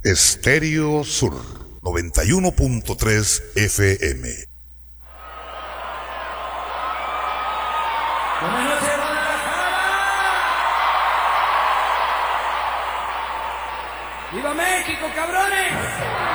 Estéreo Sur 91.3 FM. Buenas noches, Guadalajara. ¡Viva México, cabrones!